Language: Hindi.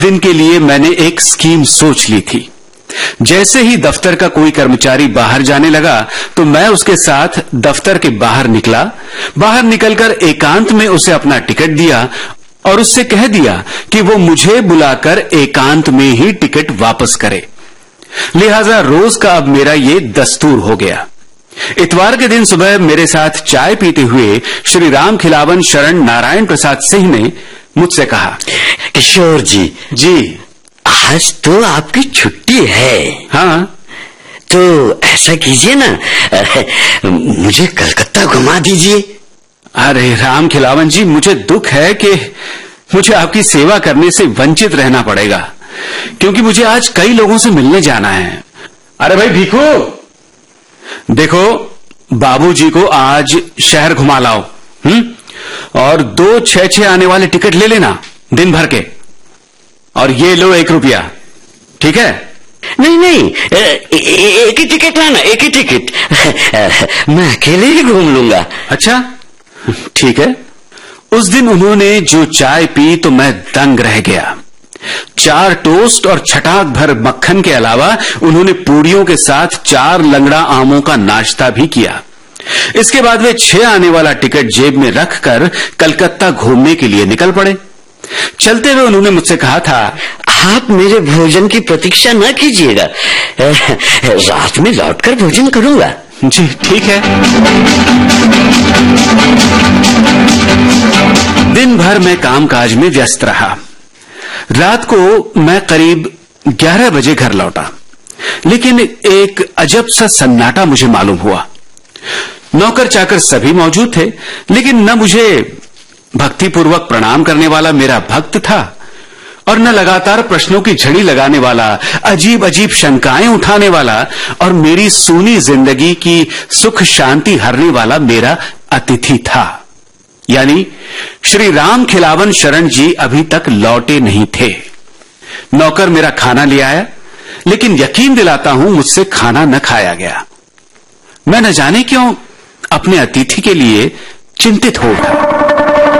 दिन के लिए मैंने एक स्कीम सोच ली थी। जैसे ही दफ्तर का कोई कर्मचारी बाहर जाने लगा तो मैं उसके साथ दफ्तर के बाहर निकला। बाहर निकलकर एकांत में उसे अपना टिकट दिया और उससे कह दिया कि वो मुझे बुलाकर एकांत में ही टिकट वापस करे। लिहाजा रोज का अब मेरा ये दस्तूर हो गया। इतवार के दिन सुबह मेरे साथ चाय पीते हुए श्री राम खिलावन शरण नारायण प्रसाद सिंह ने मुझसे कहा, किशोर जी, आज तो आपकी छुट्टी है। हाँ, तो ऐसा कीजिए ना, मुझे कलकत्ता घुमा दीजिए। अरे राम खिलावन जी, मुझे दुख है कि मुझे आपकी सेवा करने से वंचित रहना पड़ेगा, क्योंकि मुझे आज कई लोगों से मिलने जाना है। अरे भाई भीखू, देखो बाबूजी को आज शहर घुमा लाओ, और 2 6 आने वाले टिकट ले लेना दिन भर के, और ये लो 1 रुपया, ठीक है? नहीं, एक ही टिकट लाना, एक ही टिकट। मैं अकेले ही घूम लूंगा। अच्छा, ठीक है। उस दिन उन्होंने जो चाय पी तो मैं दंग रह गया। 4 टोस्ट और छटाक भर मक्खन के अलावा उन्होंने पूड़ियों के साथ 4 लंगड़ा आमों का नाश्ता भी किया। इसके बाद वे 6 आने वाला टिकट जेब में रखकर कलकत्ता घूमने के लिए निकल पड़े। चलते हुए उन्होंने मुझसे कहा था, आप मेरे भोजन की प्रतीक्षा न कीजिएगा, रात में लौटकर भोजन करूंगा। जी ठीक है। दिन भर मैं कामकाज में व्यस्त रहा। रात को मैं करीब 11 बजे घर लौटा, लेकिन एक अजब सा सन्नाटा मुझे मालूम हुआ। नौकर चाकर सभी मौजूद थे, लेकिन न मुझे भक्तिपूर्वक प्रणाम करने वाला मेरा भक्त था, और न लगातार प्रश्नों की झड़ी लगाने वाला, अजीब अजीब शंकाएं उठाने वाला और मेरी सूनी जिंदगी की सुख शांति हरने वाला मेरा अतिथि था। यानी श्री राम खिलावन शरण जी अभी तक लौटे नहीं थे। नौकर मेरा खाना ले आया, लेकिन यकीन दिलाता हूं मुझसे खाना न खाया गया। मैं न जाने क्यों अपने अतिथि के लिए चिंतित हो उठा।